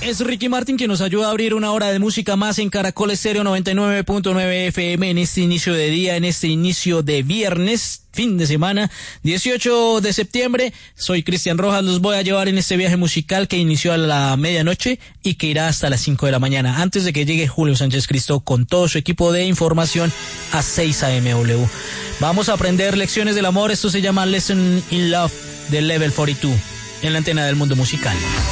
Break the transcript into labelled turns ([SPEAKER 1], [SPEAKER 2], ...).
[SPEAKER 1] Es Ricky Martin quien nos ayuda a abrir una hora de música más en Caracol Estéreo 99.9 FM en este inicio de día, en este inicio de viernes, fin de semana, 18 de septiembre. Soy Cristian Rojas, los voy a llevar en este viaje musical que inició a la medianoche y que irá hasta las 5 de la mañana, antes de que llegue Julio Sánchez Cristo con todo su equipo de información a 6 AMW. Vamos a aprender lecciones del amor, esto se llama Lesson in Love de Level 42 en la antena del mundo musical.